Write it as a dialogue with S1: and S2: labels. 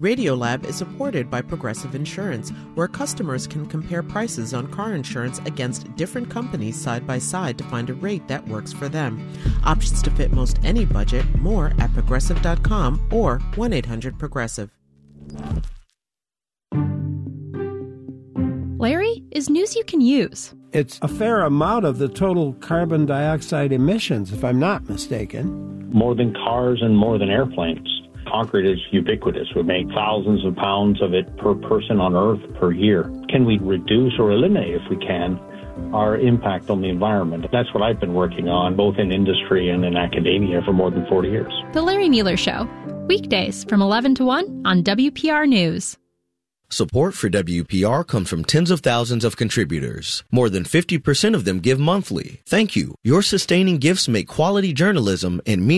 S1: Radiolab is supported by Progressive Insurance, where customers can compare prices on car insurance against different companies side by side to find a rate that works for them. Options to fit most any budget. More at Progressive.com or 1-800-PROGRESSIVE.
S2: Larry, is news you can use.
S3: It's a fair amount of the total carbon dioxide emissions, if I'm not mistaken.
S4: More than cars and more than airplanes. Concrete is ubiquitous. We make thousands of pounds of it per person on Earth per year. Can we reduce or eliminate, if we can, our impact on the environment? That's what I've been working on, both in industry and in academia for more than 40 years.
S2: The Larry Mueller Show, weekdays from 11 to 1 on WPR News.
S5: Support for WPR comes from tens of thousands of contributors. More than 50% of them give monthly. Thank you. Your sustaining gifts make quality journalism and